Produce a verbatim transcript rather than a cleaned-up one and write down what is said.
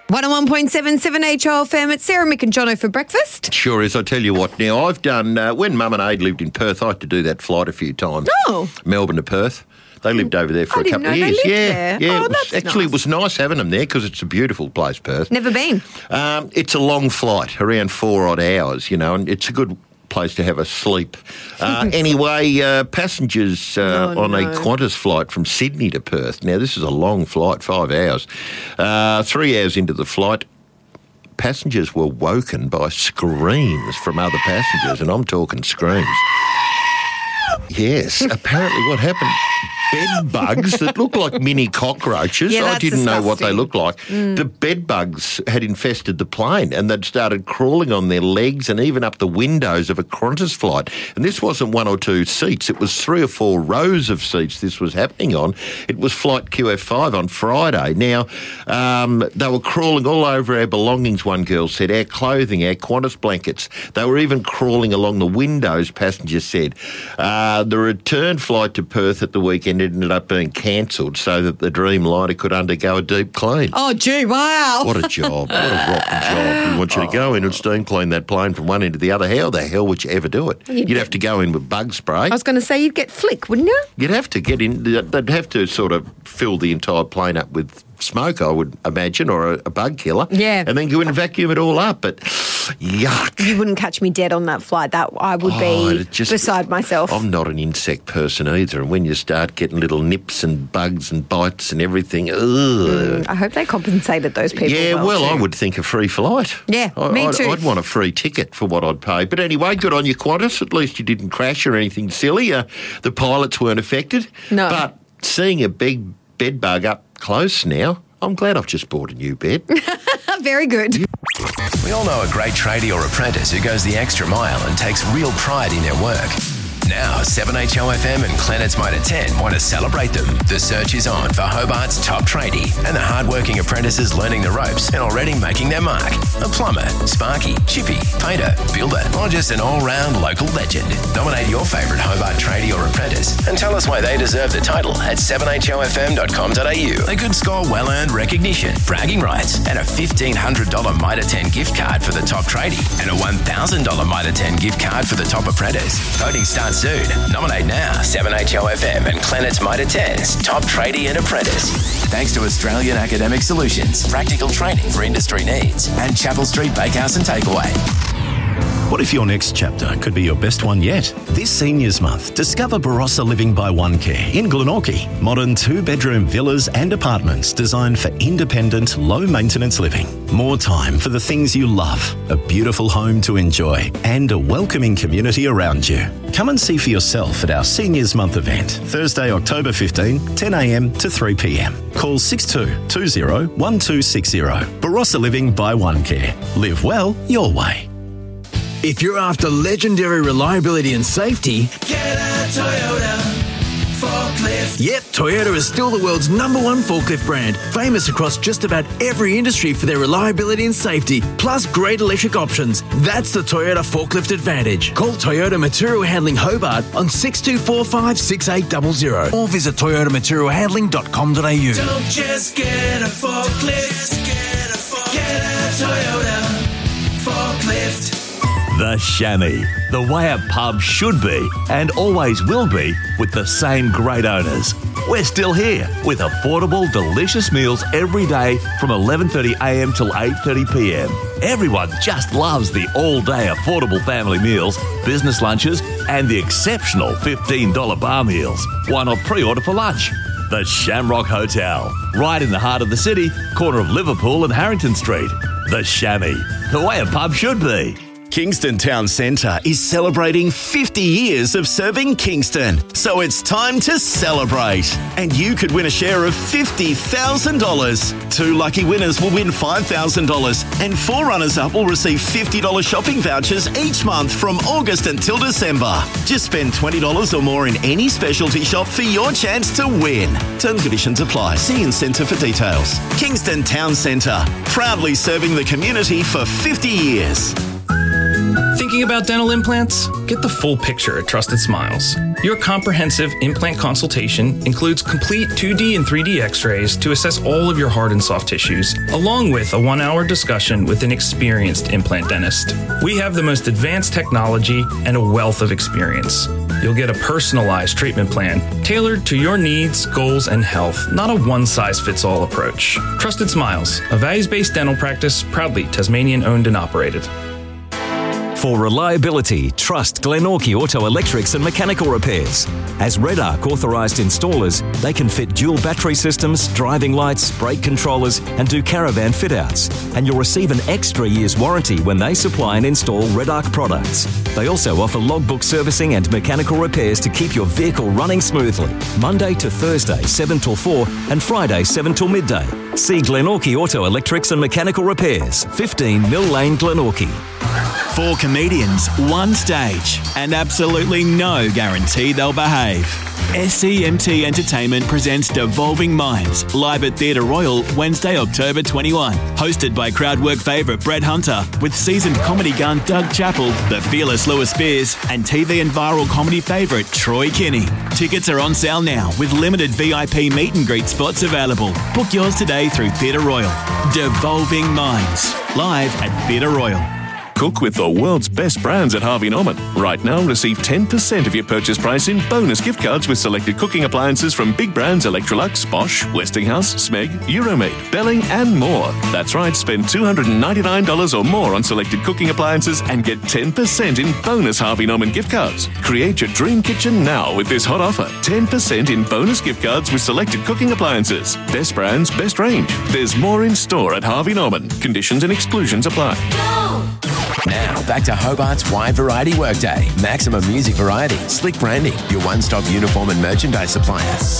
one oh one point seven, seven H O F M. It's Sarah, Mick and Jono for breakfast. Sure is. I tell you what, now, I've done, uh, when Mum and Aid lived in Perth, I had to do that flight a few times. Oh. Melbourne to Perth. They lived over there for I a didn't couple of know they years. lived yeah, there. yeah. Oh, it was, that's actually, nice. it was nice having them there because it's a beautiful place, Perth. Never been. Um, it's a long flight, around four odd hours, you know, and it's a good place to have a sleep. Uh, anyway, uh, passengers uh, Oh, on no. a Qantas flight from Sydney to Perth. Now, this is a long flight, five hours. Uh, three hours into the flight, passengers were woken by screams from other passengers, and I'm talking screams. Yes, apparently what happened, bed bugs that look like mini cockroaches. Yeah, I that's didn't know what they disgusting. looked like. Mm. The bed bugs had infested the plane and they'd started crawling on their legs and even up the windows of a Qantas flight. And this wasn't one or two seats. It was three or four rows of seats this was happening on. It was flight Q F five on Friday. Now, um, they were crawling all over our belongings, one girl said, our clothing, our Qantas blankets. They were even crawling along the windows, passengers said. Uh, the return flight to Perth at the weekend ended up being cancelled so that the Dreamliner could undergo a deep clean. Oh, gee, wow. What a job. What a rotten job. We want you to go in and steam clean that plane from one end to the other. How the hell would you ever do it? You'd You'd have to go in with bug spray. I was going to say you'd get flick, wouldn't you? You'd have to get in. They'd have to sort of fill the entire plane up with smoke, I would imagine, or a, a bug killer. Yeah. And then go in and vacuum it all up. But yuck. You wouldn't catch me dead on that flight. That I would Oh, be it just- beside myself. I'm not an insect person either. And when you start getting little nips and bugs and bites and everything, ugh. I hope they compensated those people. Yeah, well, too. I would think a free flight. Yeah, I, me I'd, too. I'd want a free ticket for what I'd pay. But anyway, good on you, Qantas. At least you didn't crash or anything silly. Uh, the pilots weren't affected. No. But seeing a big bed bug up close now, I'm glad I've just bought a new bed. Very good. We all know a great tradie or apprentice who goes the extra mile and takes real pride in their work. Now, seven H O F M and Planet's Motor ten want to celebrate them. The search is on for Hobart's top tradie and the hard-working apprentices learning the ropes and already making their mark. A plumber, sparky, chippy, painter, builder, or just an all-round local legend. Nominate your favourite Hobart tradie or apprentice and tell us why they deserve the title at seven H O F M dot com dot a u. They could score well-earned recognition, bragging rights, and a fifteen hundred dollars Mitre ten gift card for the top tradie and a one thousand dollars Mitre ten gift card for the top apprentice. Voting starts soon. Nominate now. seven H O F M and Planet's Mitre ten's top tradie and apprentice. Thanks to Australian Academic Solutions, practical training for industry needs, and Chapel Street Bakehouse and Takeaway. What if your next chapter could be your best one yet? This Seniors Month, discover Barossa Living by One Care in Glenorchy. Modern two-bedroom villas and apartments designed for independent, low-maintenance living. More time for the things you love, a beautiful home to enjoy, and a welcoming community around you. Come and see for yourself at our Seniors Month event, Thursday, October fifteenth, ten a m to three p m. Call six two two zero one two six zero. Barossa Living by One Care. Live well your way. If you're after legendary reliability and safety, get a Toyota forklift. Yep, Toyota is still the world's number one forklift brand, famous across just about every industry for their reliability and safety, plus great electric options. That's the Toyota Forklift Advantage. Call Toyota Material Handling Hobart on six two four five, six eight zero zero or visit toyota material handling dot com dot a u. Don't just get a forklift, get a, forklift. Get a Toyota Forklift. The Chamois, the way a pub should be and always will be with the same great owners. We're still here with affordable, delicious meals every day from eleven thirty a m till eight thirty p m. Everyone just loves the all-day affordable family meals, business lunches and the exceptional fifteen dollars bar meals. Why not pre-order for lunch? The Shamrock Hotel, right in the heart of the city, corner of Liverpool and Harrington Street. The Chamois, the way a pub should be. Kingston Town Centre is celebrating fifty years of serving Kingston. So it's time to celebrate. And you could win a share of fifty thousand dollars. Two lucky winners will win five thousand dollars and four runners-up will receive fifty dollars shopping vouchers each month from August until December. Just spend twenty dollars or more in any specialty shop for your chance to win. Terms and conditions apply. See Incentive for details. Kingston Town Centre, proudly serving the community for fifty years. Thinking about dental implants? Get the full picture at Trusted Smiles. Your comprehensive implant consultation includes complete two D and three D x-rays to assess all of your hard and soft tissues, along with a one-hour discussion with an experienced implant dentist. We have the most advanced technology and a wealth of experience. You'll get a personalized treatment plan tailored to your needs, goals, and health, not a one-size-fits-all approach. Trusted Smiles, a values-based dental practice, proudly Tasmanian-owned and operated. For reliability, trust Glenorchy Auto Electrics and Mechanical Repairs. As Red Arc authorised installers, they can fit dual battery systems, driving lights, brake controllers and do caravan fit-outs. And you'll receive an extra year's warranty when they supply and install Red Arc products. They also offer logbook servicing and mechanical repairs to keep your vehicle running smoothly. Monday to Thursday, seven till four and Friday, seven till midday. See Glenorchy Auto Electrics and Mechanical Repairs, fifteen Mill Lane, Glenorchy. Four comedians, one stage, and absolutely no guarantee they'll behave. S C M T Entertainment presents Devolving Minds, live at Theatre Royal, Wednesday, October twenty-first. Hosted by crowdwork favourite Brett Hunter, with seasoned comedy gun Doug Chappell, the fearless Lewis Spears, and T V and viral comedy favourite Troy Kinney. Tickets are on sale now, with limited V I P meet and greet spots available. Book yours today through Theatre Royal. Devolving Minds, live at Theatre Royal. Cook with the world's best brands at Harvey Norman. Right now, receive ten percent of your purchase price in bonus gift cards with selected cooking appliances from big brands Electrolux, Bosch, Westinghouse, Smeg, Euromade, Belling and more. That's right, spend two hundred ninety-nine dollars or more on selected cooking appliances and get ten percent in bonus Harvey Norman gift cards. Create your dream kitchen now with this hot offer. ten percent in bonus gift cards with selected cooking appliances. Best brands, best range. There's more in store at Harvey Norman. Conditions and exclusions apply. Now, back to Hobart's Wide Variety Workday. Maximum music variety, slick branding, your one-stop uniform and merchandise supplier.